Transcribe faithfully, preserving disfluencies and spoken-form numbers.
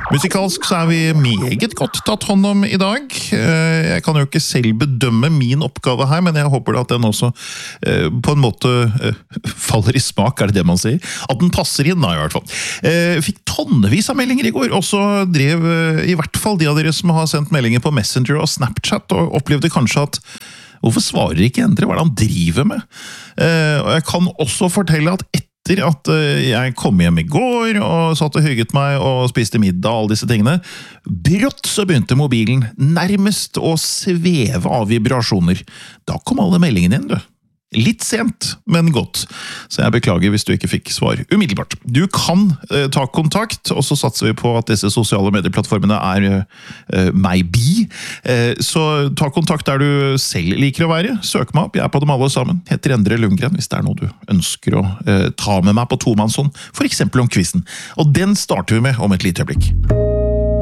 Musikalsk så er vi meget godt tatt hånd om i dag. Jeg kan jo ikke selv bedømme min oppgave her, men jeg håper at den også på en måte faller i smak, er det det man sier? At den passer inn da i hvert fall. Jeg fikk tonnevis av meldinger i går, og så drev i hvert fall de av dere som har sendt meldinger på Messenger og Snapchat, og opplevde kanskje at hvorfor svarer ikke Endre? Hva er det han driver med? Og jeg kan også fortelle at etter Etter at jeg kom hjem i går og satt og hygget meg og spiste middag og alle disse tingene, brått så begynte mobilen nærmest å sveve av vibrasjoner. Da kom alle meldingene inn, du. Litt sent, men godt. Så jeg beklager hvis du ikke fikk svar umiddelbart. Du kan eh, ta kontakt, og så satser vi på at disse sosiale medieplattformene er eh, meg bi. Eh, så ta kontakt der du selv liker å være. Søk meg opp, jeg er på dem alle sammen. Heter Endre Lundgren, hvis det er noe du ønsker å eh, ta med meg på tomannshånd, for eksempel om quizen. Og den starter vi med om et lite øyeblikk.